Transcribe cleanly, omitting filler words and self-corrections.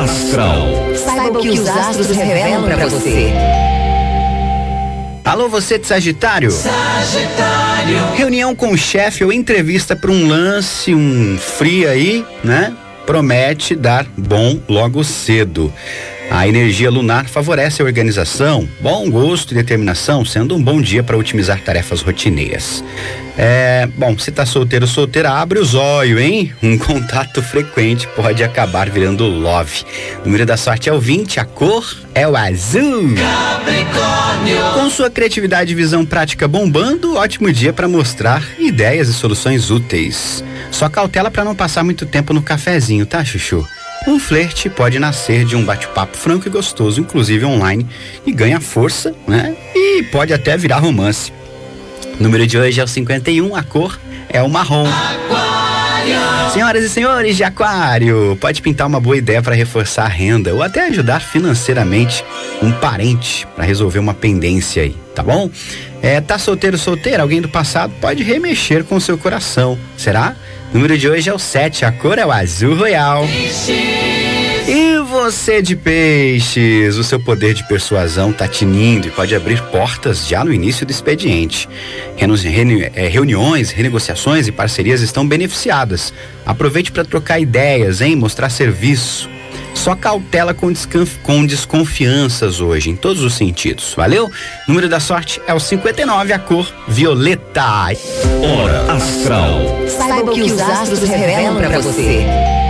Astral. Saiba o que os astros revelam pra você. Alô, você de Sagitário? Reunião com o chefe ou entrevista para um lance, um free aí, né? Promete dar bom logo cedo. A energia lunar favorece a organização, bom gosto e determinação, sendo um bom dia para otimizar tarefas rotineiras. Bom, se tá solteiro ou solteira, abre os olhos, hein? Um contato frequente pode acabar virando love. O número da sorte é o 20, a cor é o azul. Capricórnio. Com sua criatividade e visão prática bombando, ótimo dia para mostrar ideias e soluções úteis. Só cautela para não passar muito tempo no cafezinho, tá, Chuchu? Um flerte pode nascer de um bate-papo franco e gostoso, inclusive online, e ganha força, né? E pode até virar romance. O número de hoje é o 51, a cor é o marrom. Aquário. Senhoras e senhores de Aquário, pode pintar uma boa ideia para reforçar a renda ou até ajudar financeiramente um parente para resolver uma pendência aí, tá bom? Tá solteiro ou solteira? Alguém do passado pode remexer com o seu coração, será? O número de hoje é o 7, a cor é o azul royal. E você de Peixes, o seu poder de persuasão tá tinindo e pode abrir portas já no início do expediente. Reuniões, renegociações e parcerias estão beneficiadas. Aproveite para trocar ideias, hein? Mostrar serviço. Só cautela com desconfianças hoje, em todos os sentidos, valeu? O número da sorte é o 59, a cor violeta. Hora Astral. Saiba o que os astros revelam pra você.